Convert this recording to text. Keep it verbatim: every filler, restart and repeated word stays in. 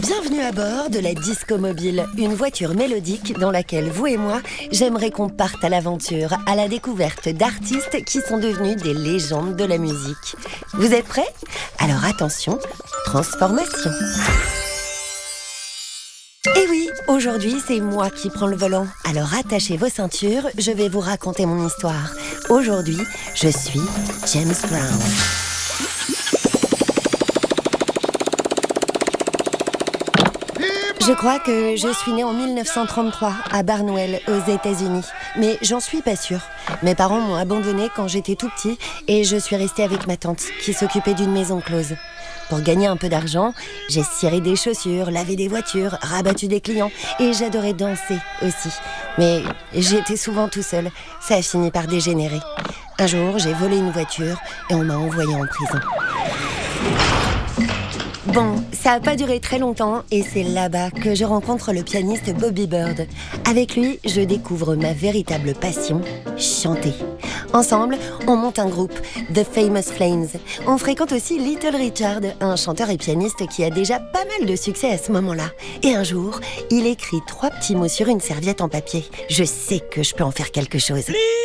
Bienvenue à bord de la Disco Mobile, une voiture mélodique dans laquelle vous et moi, j'aimerais qu'on parte à l'aventure, à la découverte d'artistes qui sont devenus des légendes de la musique. Vous êtes prêts? Alors attention, transformation. Et oui, aujourd'hui c'est moi qui prends le volant. Alors attachez vos ceintures, je vais vous raconter mon histoire. Aujourd'hui, je suis James Brown. Je crois que je suis née en mille neuf cent trente-trois à Barnwell, aux États-Unis. Mais j'en suis pas sûre. Mes parents m'ont abandonnée quand j'étais tout petit et je suis restée avec ma tante qui s'occupait d'une maison close. Pour gagner un peu d'argent, j'ai ciré des chaussures, lavé des voitures, rabattu des clients et j'adorais danser aussi. Mais j'étais souvent tout seul. Ça a fini par dégénérer. Un jour, j'ai volé une voiture et on m'a envoyée en prison. Bon, ça n'a pas duré très longtemps et c'est là-bas que je rencontre le pianiste Bobby Bird. Avec lui, je découvre ma véritable passion, chanter. Ensemble, on monte un groupe, The Famous Flames. On fréquente aussi Little Richard, un chanteur et pianiste qui a déjà pas mal de succès à ce moment-là. Et un jour, il écrit trois petits mots sur une serviette en papier. Je sais que je peux en faire quelque chose.